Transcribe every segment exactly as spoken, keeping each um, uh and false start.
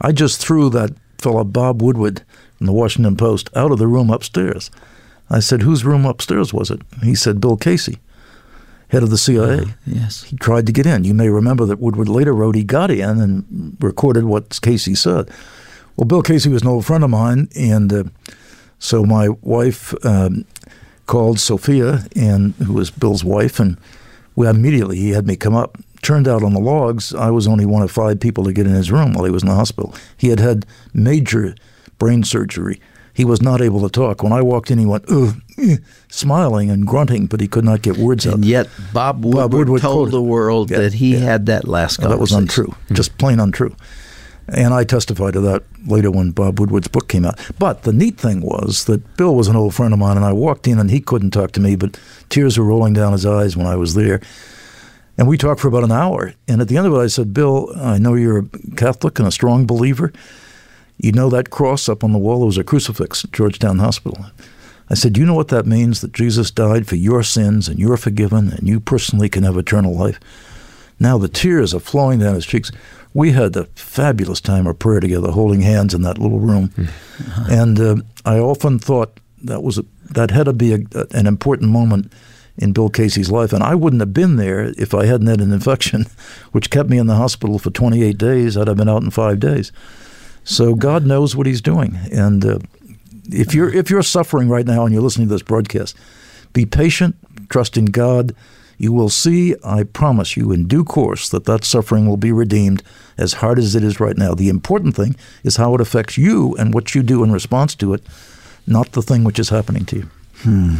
I just threw that fellow Bob Woodward from the Washington Post out of the room upstairs. I said, whose room upstairs was it? He said, Bill Casey, head of the C I A. Uh, yes. He tried to get in. You may remember that Woodward later wrote he got in and recorded what Casey said. Well, Bill Casey was an old friend of mine, and uh, so my wife um, called Sophia, and who was Bill's wife, and we immediately, he had me come up. Turned out on the logs, I was only one of five people to get in his room while he was in the hospital. He had had major brain surgery. He was not able to talk. When I walked in, he went, ugh, eh, smiling and grunting, but he could not get words out. And yet Bob Woodward, Bob Woodward told quoted, the world yeah, that he yeah. had that last conversation. That was untrue, mm-hmm. just plain untrue. And I testified to that later when Bob Woodward's book came out. But the neat thing was that Bill was an old friend of mine, and I walked in, and he couldn't talk to me, but tears were rolling down his eyes when I was there. And we talked for about an hour. And at the end of it, I said, Bill, I know you're a Catholic and a strong believer. You know that cross up on the wall? It was a crucifix at Georgetown Hospital. I said, do you know what that means? That Jesus died for your sins, and you're forgiven, and you personally can have eternal life. Now the tears are flowing down his cheeks. We had a fabulous time of prayer together, holding hands in that little room. Mm-hmm. And uh, I often thought that was a, that had to be a, an important moment in Bill Casey's life. And I wouldn't have been there if I hadn't had an infection, which kept me in the hospital for twenty-eight days. I'd have been out in five days. So God knows what he's doing. And uh, if you're if you're suffering right now and you're listening to this broadcast, be patient, trust in God. You will see, I promise you, in due course, that that suffering will be redeemed, as hard as it is right now. The important thing is how it affects you and what you do in response to it, not the thing which is happening to you. Hmm.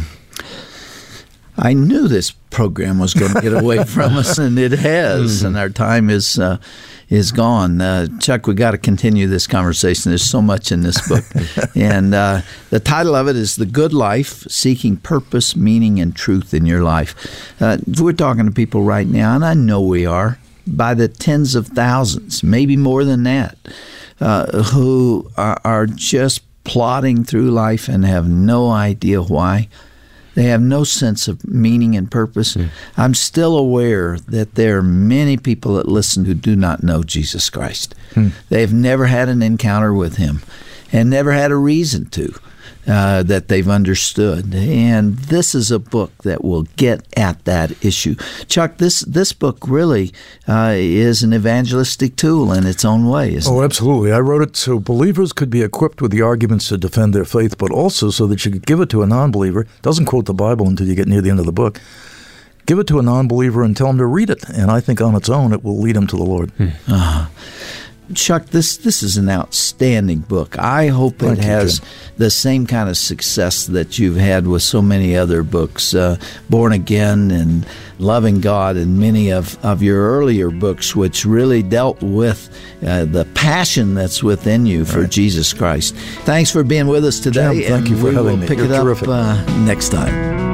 I knew this program was going to get away from us, and it has, mm-hmm. and our time is uh, is gone. Uh, Chuck, we got to continue this conversation. There's so much in this book, and uh, the title of it is "The Good Life: Seeking Purpose, Meaning, and Truth in Your Life." Uh, we're talking to people right now, and I know we are, by the tens of thousands, maybe more than that, uh, who are, are just plodding through life and have no idea why. They have no sense of meaning and purpose. Mm. I'm still aware that there are many people that listen who do not know Jesus Christ. Mm. They've never had an encounter with him and never had a reason to, uh, that they've understood. And this is a book that will get at that issue. Chuck, this this book really uh, is an evangelistic tool in its own way, isn't it? Oh, absolutely. I wrote it so believers could be equipped with the arguments to defend their faith, but also so that you could give it to a non-believer. It doesn't quote the Bible until you get near the end of the book. Give it to a non-believer and tell him to read it. And I think on its own, it will lead him to the Lord. Hmm. Uh-huh. Chuck, this this is an outstanding book. I hope Thank it has you, the same kind of success that you've had with so many other books, uh, Born Again and Loving God, and many of, of your earlier books, which really dealt with uh, the passion that's within you for right. Jesus Christ. Thanks for being with us today. Jim, thank and you for we having will me. pick You're it up terrific. Uh, next time.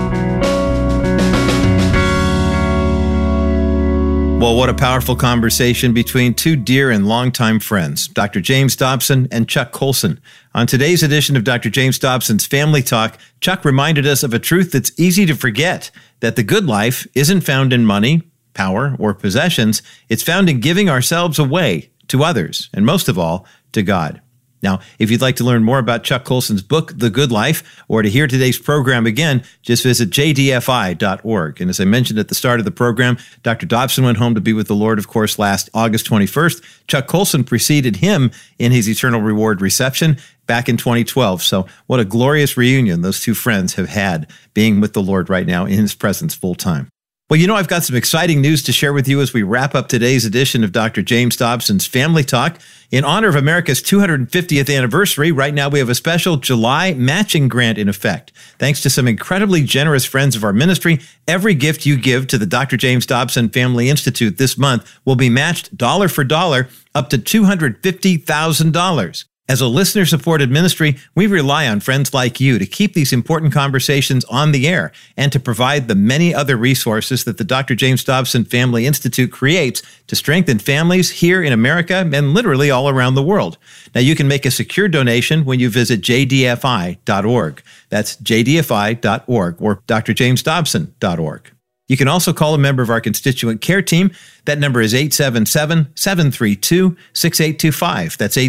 Well, what a powerful conversation between two dear and longtime friends, Doctor James Dobson and Chuck Colson. On today's edition of Doctor James Dobson's Family Talk, Chuck reminded us of a truth that's easy to forget, that the good life isn't found in money, power, or possessions. It's found in giving ourselves away to others, and most of all, to God. Now, if you'd like to learn more about Chuck Colson's book, The Good Life, or to hear today's program again, just visit j d f i dot org. And as I mentioned at the start of the program, Doctor Dobson went home to be with the Lord, of course, last August twenty-first. Chuck Colson preceded him in his eternal reward reception back in twenty twelve. So what a glorious reunion those two friends have had, being with the Lord right now in his presence full time. Well, you know, I've got some exciting news to share with you as we wrap up today's edition of Doctor James Dobson's Family Talk. In honor of America's two hundred fiftieth anniversary, right now we have a special July matching grant in effect. Thanks to some incredibly generous friends of our ministry, every gift you give to the Doctor James Dobson Family Institute this month will be matched dollar for dollar up to two hundred fifty thousand dollars. As a listener-supported ministry, we rely on friends like you to keep these important conversations on the air and to provide the many other resources that the Doctor James Dobson Family Institute creates to strengthen families here in America and literally all around the world. Now, you can make a secure donation when you visit j d f i dot org. That's j d f i dot org or d r james dobson dot org. You can also call a member of our constituent care team. That number is eight seven seven, seven three two, six eight two five. That's eight